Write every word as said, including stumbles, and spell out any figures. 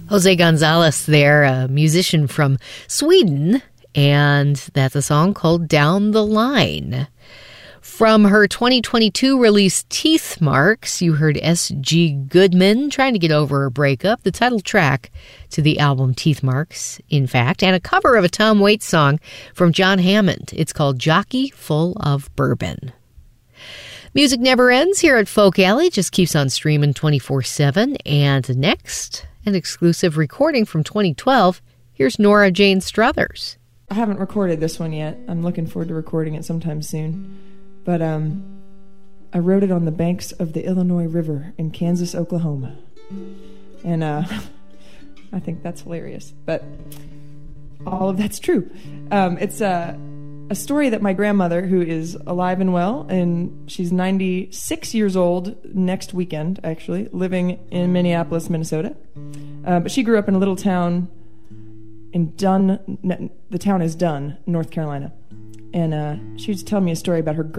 Jose Gonzalez there, a musician from Sweden, and that's a song called Down the Line. From her twenty twenty-two release Teeth Marks, you heard S G Goodman trying to get over a breakup, the title track to the album Teeth Marks, in fact, and a cover of a Tom Waits song from John Hammond. It's called Jockey Full of Bourbon. Music never ends here at Folk Alley, just keeps on streaming twenty-four seven. And next, an exclusive recording from twenty twelve. Here's Nora Jane Struthers. I haven't recorded this one yet. I'm looking forward to recording it sometime soon. But um, I wrote it on the banks of the Illinois River in Kansas, Oklahoma. And uh, I think that's hilarious. But all of that's true. Um, it's a, a story that my grandmother, who is alive and well, and she's ninety-six years old next weekend, actually, living in Minneapolis, Minnesota. Uh, but she grew up in a little town in Dunn, the town is Dunn, North Carolina. And uh, she was telling me a story about her